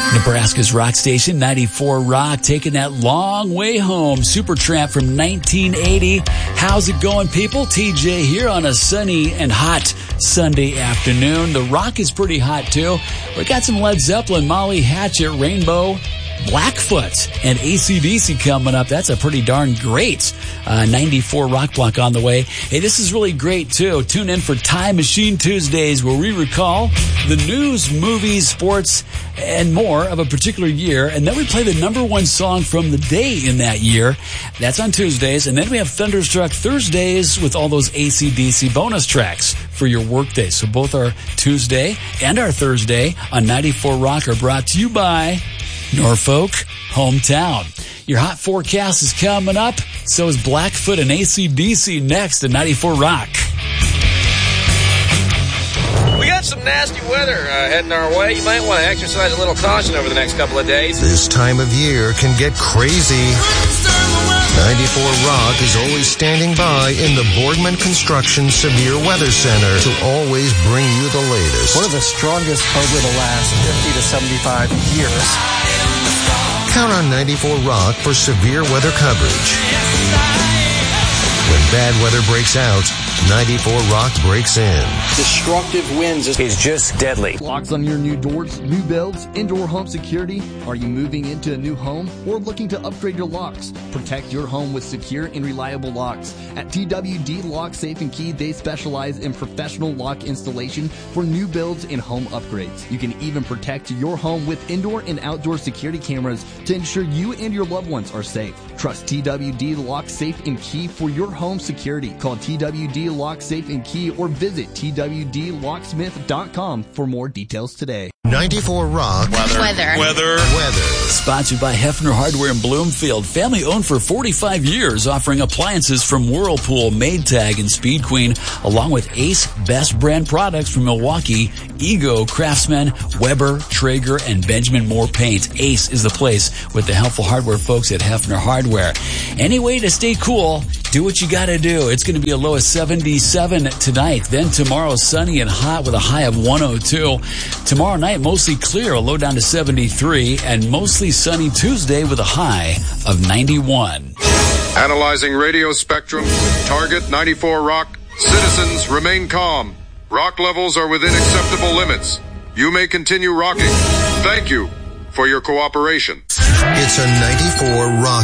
Nebraska's rock station, 94 Rock, taking that long way home. Supertramp from 1980. How's it going, people? TJ here on a sunny and hot Sunday afternoon. The Rock is pretty hot, too. We got some Led Zeppelin, Molly Hatchet, Rainbow, Blackfoot, and AC/DC coming up. That's a pretty darn great 94 Rock block on the way. Hey, this is really great, too. Tune in for Time Machine Tuesdays, where we recall the news, movies, sports, and more of a particular year. And then we play the number one song from the day in that year. That's on Tuesdays. And then we have Thunderstruck Thursdays with all those AC/DC bonus tracks for your workday. So both our Tuesday and our Thursday on 94 Rock are brought to you by Norfolk Hometown. Your hot forecast is coming up. So is Blackfoot and AC/DC next at 94 Rock. We got some nasty weather heading our way. You might want to exercise a little caution over the next couple of days. This time of year can get crazy. 94 Rock is always standing by in the Boardman Construction Severe Weather Center to always bring you the latest. One of the strongest over the last 50 to 75 years. Count on 94 Rock for severe weather coverage. When bad weather breaks out, 94 Rock breaks in. Destructive winds is just deadly. Locks on your new doors, new builds, indoor home security. Are you moving into a new home or looking to upgrade your locks? Protect your home with secure and reliable locks. At TWD Lock Safe and Key, they specialize in professional lock installation for new builds and home upgrades. You can even protect your home with indoor and outdoor security cameras to ensure you and your loved ones are safe. Trust TWD Lock Safe and Key for your home security. Call TWD Lock Safe and Key or visit twdlocksmith.com for more details today. 94 Rock Weather. Sponsored by Hefner Hardware in Bloomfield. Family owned for 45 years, offering appliances from Whirlpool, Maytag, and Speed Queen, along with Ace Best Brand products from Milwaukee, Ego, Craftsman, Weber, Traeger, and Benjamin Moore Paint. Ace is the place with the helpful hardware folks at Hefner Hardware. Any way to stay cool, do what you gotta do. It's going to be a low of 77 tonight. Then tomorrow, sunny and hot with a high of 102. Tomorrow night, mostly clear, a low down to 73. And mostly sunny Tuesday with a high of 91. Analyzing radio spectrum. Target 94 Rock. Citizens remain calm. Rock levels are within acceptable limits. You may continue rocking. Thank you for your cooperation. It's a 94 Rock.